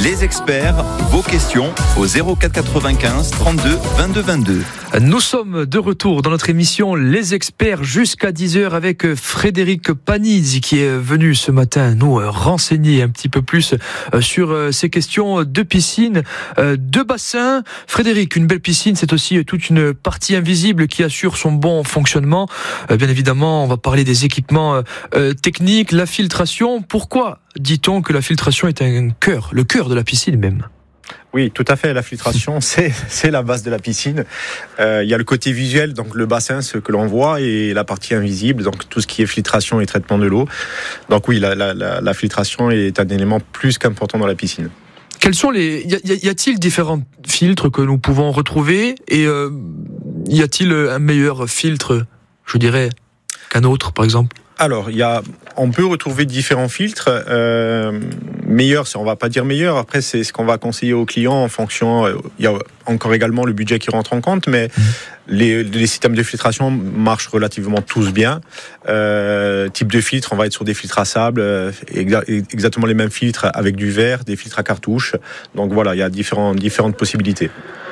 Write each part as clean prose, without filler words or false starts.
Les experts, vos questions au 04 95 32 22 22. Nous sommes de retour dans notre émission Les Experts jusqu'à 10h avec Frédéric Panizzi qui est venu ce matin nous renseigner un petit peu plus sur ces questions de piscine, de bassin. Frédéric, une belle piscine, c'est aussi toute une partie invisible qui assure son bon fonctionnement. Bien évidemment, on va parler des équipements techniques, la filtration. Pourquoi dit-on que la filtration est le cœur de la piscine même ? Oui, tout à fait. La filtration, c'est la base de la piscine. Il y a le côté visuel, donc le bassin, ce que l'on voit, et la partie invisible, donc tout ce qui est filtration et traitement de l'eau. Donc oui, la filtration est un élément plus qu'important dans la piscine. Quels sont y a-t-il différents filtres que nous pouvons retrouver et y a-t-il un meilleur filtre, je dirais, qu'un autre, par exemple ? Alors, on peut retrouver différents filtres. Meilleur, on va pas dire meilleur. Après, c'est ce qu'on va conseiller aux clients en fonction. Il y a encore également le budget qui rentre en compte, mais les systèmes de filtration marchent relativement tous bien. Type de filtre, on va être sur des filtres à sable, exactement les mêmes filtres avec du verre, des filtres à cartouche. Donc voilà, il y a différentes possibilités.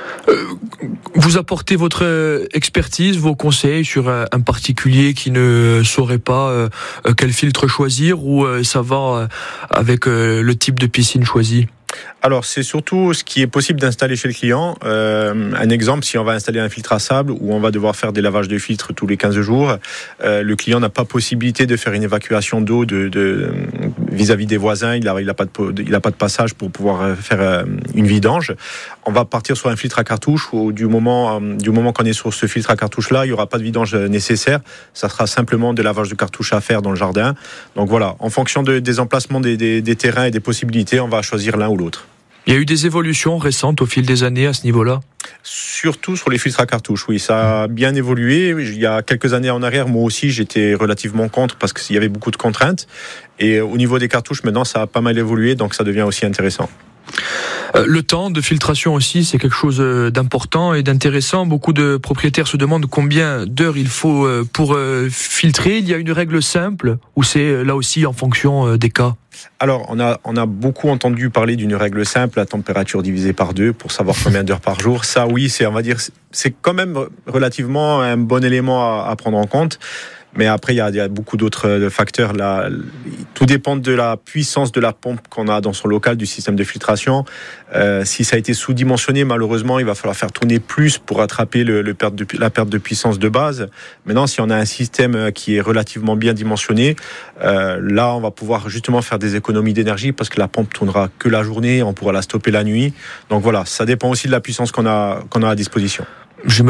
Vous apportez votre expertise, vos conseils sur un particulier qui ne saurait pas quel filtre choisir ou ça va avec le type de piscine choisi ? Alors, c'est surtout ce qui est possible d'installer chez le client. Un exemple, si on va installer un filtre à sable où on va devoir faire des lavages de filtres tous les 15 jours, le client n'a pas possibilité de faire une évacuation d'eau vis-à-vis des voisins. Il a pas de passage pour pouvoir faire une vidange. On va partir sur un filtre à cartouche où du moment qu'on est sur ce filtre à cartouche-là, il n'y aura pas de vidange nécessaire. Ça sera simplement des lavages de cartouches à faire dans le jardin. Donc voilà, en fonction des emplacements des terrains et des possibilités, on va choisir l'un ou l'autre. Il y a eu des évolutions récentes au fil des années à ce niveau-là ? Surtout sur les filtres à cartouches, oui, ça a bien évolué. Il y a quelques années en arrière, moi aussi, j'étais relativement contre parce qu'il y avait beaucoup de contraintes. Et au niveau des cartouches, maintenant, ça a pas mal évolué, donc ça devient aussi intéressant. Le temps de filtration aussi, c'est quelque chose d'important et d'intéressant. Beaucoup de propriétaires se demandent combien d'heures il faut pour filtrer. Il y a une règle simple ou c'est là aussi en fonction des cas ? Alors, on a beaucoup entendu parler d'une règle simple, la température divisée par 2 pour savoir combien d'heures par jour. Ça, oui, c'est quand même relativement un bon élément à prendre en compte. Mais après, il y a beaucoup d'autres facteurs. Là, tout dépend de la puissance de la pompe qu'on a dans son local, du système de filtration. Si ça a été sous-dimensionné, malheureusement, il va falloir faire tourner plus pour rattraper la perte de puissance de base. Maintenant, si on a un système qui est relativement bien dimensionné, là, on va pouvoir justement faire des économies d'énergie parce que la pompe tournera que la journée, on pourra la stopper la nuit. Donc voilà, ça dépend aussi de la puissance qu'on a à disposition.